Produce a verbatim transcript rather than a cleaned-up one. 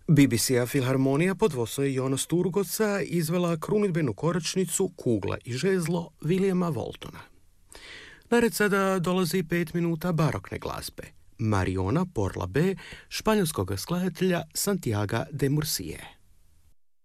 B B C-a Filharmonija pod vodstvom Jona Sturgoca izvela krunidbenu koračnicu Kugla i žezlo Williama Waltona. Na red sada dolazi pet minuta barokne glazbe. Mariona por la B, španjolskog skladatelja Santiaga de Murcie.